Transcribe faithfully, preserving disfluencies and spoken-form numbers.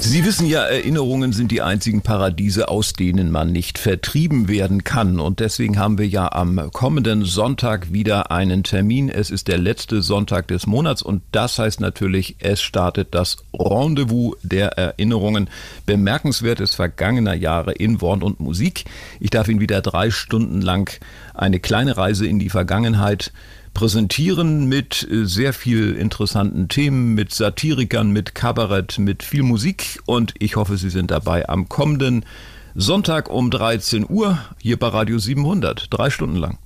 Sie wissen ja, Erinnerungen sind die einzigen Paradiese, aus denen man nicht vertrieben werden kann. Und deswegen haben wir ja am kommenden Sonntag wieder einen Termin. Es ist der letzte Sonntag des Monats und das heißt natürlich, es startet das Rendezvous der Erinnerungen. Bemerkenswertes vergangener Jahre in Wort und Musik. Ich darf Ihnen wieder drei Stunden lang eine kleine Reise in die Vergangenheit präsentieren mit sehr viel interessanten Themen, mit Satirikern, mit Kabarett, mit viel Musik und ich hoffe, Sie sind dabei am kommenden Sonntag um dreizehn Uhr hier bei Radio siebenhundert, drei Stunden lang.